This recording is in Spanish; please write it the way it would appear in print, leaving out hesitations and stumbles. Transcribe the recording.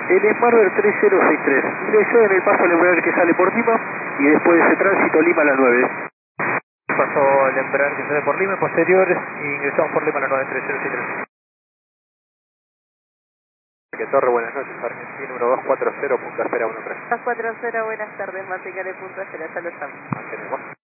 El Embraer 3063. Ingresó en el paso al Embraer que sale por Lima y después de ese tránsito Lima a las 9. Pasó el Embraer que sale por Lima, posterior, y ingresamos por Lima a la 93063. Que Torre, buenas noches, Argentina número 240, punta espera 13. 240, buenas tardes, mantengale punto espera, ya lo estamos. Mantenemos.